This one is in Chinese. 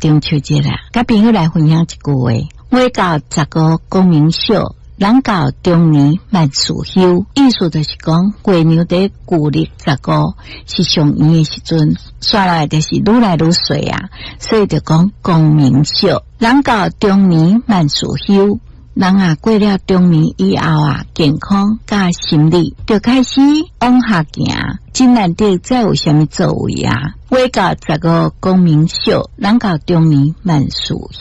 中秋节啦，甲朋友来分享一句话：话到15功名少，人到中年万事休。意思就是讲，月娘在旧历15是上圆的时阵，刷来就是愈来愈衰啊，所以就讲功名少，人到中年万事休。人啊，过了中年以后啊，健康甲心理就开始往下行，真难得再有什么作为啊。话到15功名少，人到中年万事